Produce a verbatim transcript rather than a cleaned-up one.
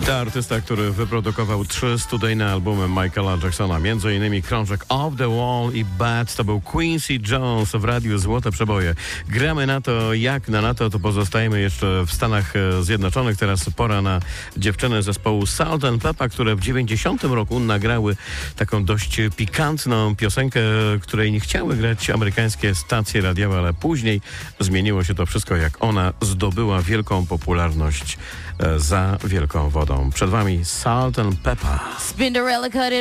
To artysta, który wyprodukował trzy studyjne albumy Michaela Jacksona, między innymi krążek Off the Wall i Bad. To był Quincy Jones w radiu Złote Przeboje. Gramy na to, jak na, na to, to pozostajemy jeszcze w Stanach Zjednoczonych. Teraz pora na dziewczyny zespołu Salt and Pepper, które w dziewięćdziesiątym roku nagrały taką dość pikantną piosenkę, której nie chciały grać amerykańskie stacje radiowe, ale później zmieniło się to wszystko, jak ona zdobyła wielką popularność za wielką wodą. Przed wami Salt and Pepper. Spinderella cut it